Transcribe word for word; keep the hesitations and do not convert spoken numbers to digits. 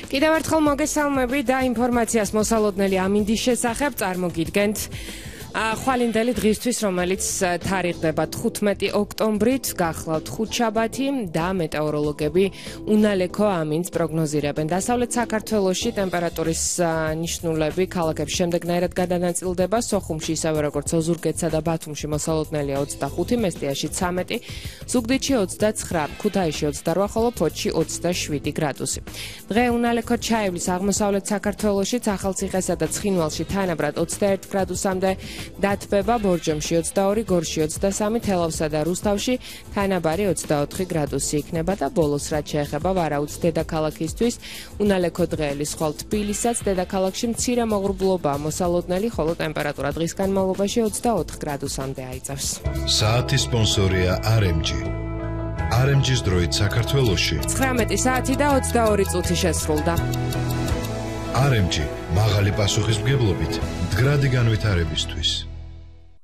კიდევ ერთხელ მოგესალმები და ინფორმაციას მოსალოდნელი ამინდის შესახებ წარმოგიდგენთ. ხვალინდელი დღისთვის, რომელიც თარიღდება თხუთმეტი ოქტომბრით, გახლავთ ხუთშაბათი და მეტეოროლოგები უნალექო ამინდს პროგნოზირებენ. დასავლეთ საქართველოში ტემპერატურის ნიშნულები ქალაქებში შემდეგნაირად გადანაწილდება. სოხუმში ისევე როგორც ოზურგეთსა და ბათუმში მოსალოდნელია ოცდახუთი, მესტიაში ცამეტი, ზუგდიდში ოცდაცხრა, ქუთაისში ოცდარვა, ხოლო ფოთში ოცდაშვიდი გრადუსი. დღე უნალექო ჩაივლის აღმოსავლეთ საქართველოშიც, ახალციხესა და ცხინვალში თანაბრად ოცდაერთი გრადუსამდე დათბება, ბორჯომში ოცდაორი, გორში ოცდასამი, თელავსა და რუსთავში თანაბარი ოცდაოთხი გრადუსი იქნება და ბოლოს რაც შეეხება ვარაუდს დედაქალაქისთვის, უნალექო დღეელი სხვა თბილისსაც დედაქალაქში მცირე მოღრუბლობაა მოსალოდნელი, ხოლო ტემპერატურა დღის განმავლობაში ოცდაოთხ გრადუსამდე აიწევს. საათის სპონსორია არ ემ ჯი. არ ემ ჯის დროით საქართველოში ცხრამეტი საათი და ოცდაორი წუთი შესრულდა. არ ემ ჯი მაღალი პასუხისმგებლობით მდგრადი განვითარებისთვის.